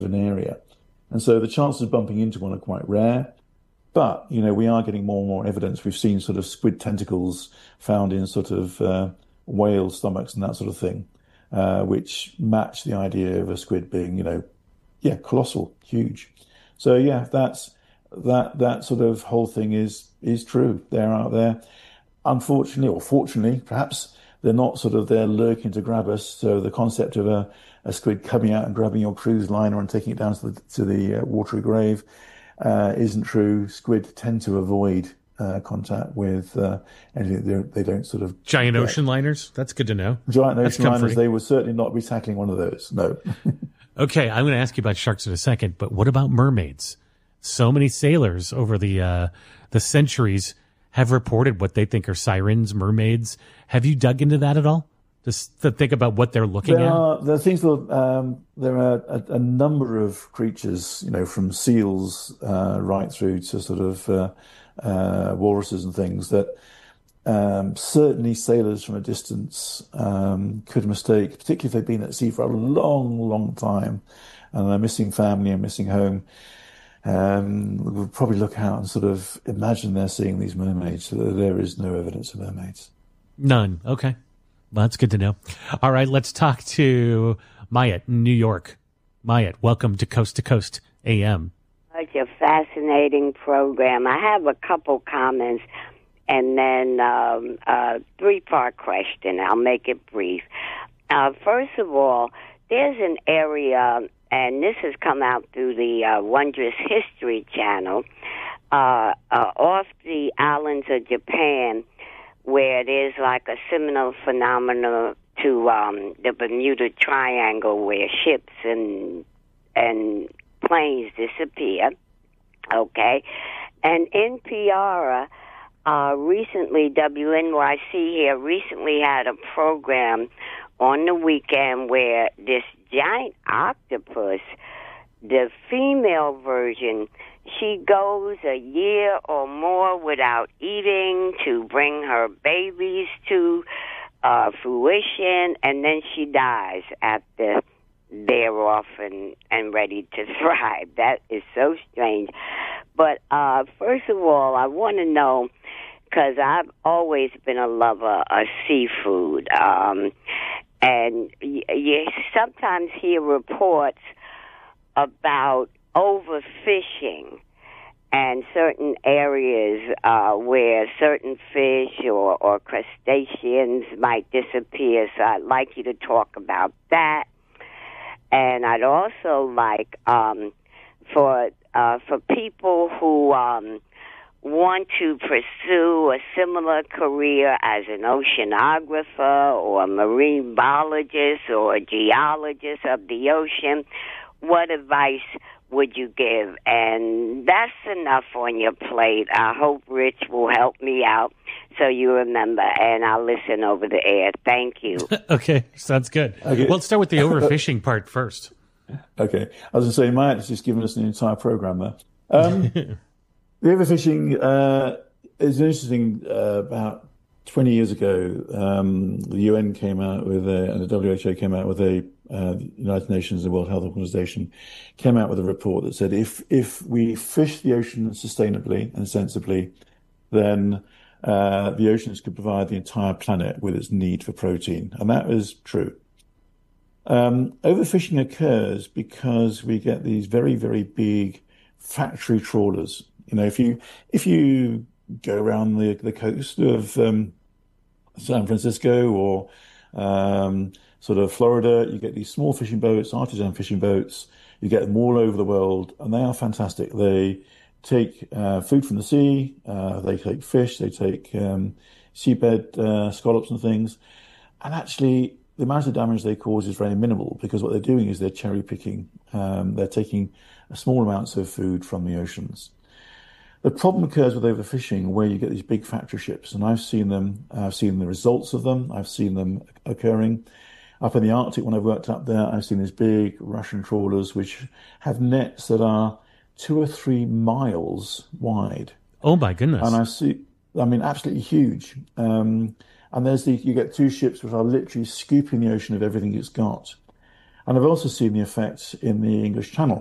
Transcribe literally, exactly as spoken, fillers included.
an area. And so the chances of bumping into one are quite rare. But, you know, we are getting more and more evidence. We've seen sort of squid tentacles found in sort of uh, whale stomachs and that sort of thing, uh, which match the idea of a squid being, you know, yeah, colossal, huge. So, yeah, that's that that sort of whole thing is is true. They're out there. Unfortunately, or fortunately, perhaps, they're not sort of there lurking to grab us. So the concept of a, a squid coming out and grabbing your cruise liner and taking it down to the, to the uh, watery grave uh, isn't true. Squid tend to avoid uh, contact with uh, anything. They don't, they don't sort of... Giant get. Ocean liners? That's good to know. Giant That's ocean comforting. liners, they would certainly not be tackling one of those. No. Okay, I'm going to ask you about sharks in a second, but what about mermaids? So many sailors over the uh, the centuries have reported what they think are sirens, mermaids. Have you dug into that at all? Just to think about what they're looking there at? Are, there are things that, um, there are a, a number of creatures, you know, from seals uh, right through to sort of uh, uh, walruses and things that um, certainly sailors from a distance um, could mistake, particularly if they've been at sea for a long, long time and they're missing family and missing home. Um, we'll probably look out and sort of imagine they're seeing these mermaids. So there is no evidence of mermaids. None. Okay. Well, that's good to know. All right, let's talk to Mayat in New York. Mayat, welcome to Coast to Coast A M. Such a fascinating program. I have a couple comments and then um, a three-part question. I'll make it brief. Uh, first of all, there's an area, and this has come out through the uh, Wondrous History Channel, uh, uh, off the islands of Japan, where there's like a similar phenomenon to um, the Bermuda Triangle, where ships and and planes disappear. Okay, and N P R uh, recently, W N Y C here recently had a program on the weekend where this giant octopus, the female version, she goes a year or more without eating to bring her babies to uh, fruition, and then she dies after they're off and, and ready to thrive. That is so strange. But uh, first of all, I want to know, because I've always been a lover of seafood, um, and you, you sometimes hear reports about overfishing and certain areas uh, where certain fish or, or crustaceans might disappear. So I'd like you to talk about that. And I'd also like um, for uh, for people who um, want to pursue a similar career as an oceanographer or a marine biologist or a geologist of the ocean, what advice would you give? And that's enough on your plate. I hope Rich will help me out so you remember, and I'll listen over the air. Thank you. Okay, sounds good. Okay. Well, let's start with the overfishing part first. Okay. I was going to say, Matt has just given us an entire program there. Um, the overfishing uh, is interesting. Uh, about twenty years ago, um, the U N came out with a, and the W H O came out with a, uh, the United Nations, the World Health Organization, came out with a report that said if if we fish the ocean sustainably and sensibly, then uh, the oceans could provide the entire planet with its need for protein. And that is true. Um, overfishing occurs because we get these very, very big factory trawlers. You know, if you if you go around the, the coast of um, San Francisco or um, sort of Florida, you get these small fishing boats, artisan fishing boats. You get them all over the world, and they are fantastic. They take uh, food from the sea, uh, they take fish, they take um, seabed uh, scallops and things, and actually the amount of damage they cause is very minimal because what they're doing is they're cherry picking. Um, they're taking small amounts of food from the oceans. The problem occurs with overfishing where you get these big factory ships, and I've seen them, I've seen the results of them, I've seen them occurring. Up in the Arctic, when I've worked up there, I've seen these big Russian trawlers which have nets that are two or three miles wide. Oh my goodness. And I see, I mean, absolutely huge. Um, and there's the, you get two ships which are literally scooping the ocean of everything it's got. And I've also seen the effects in the English Channel.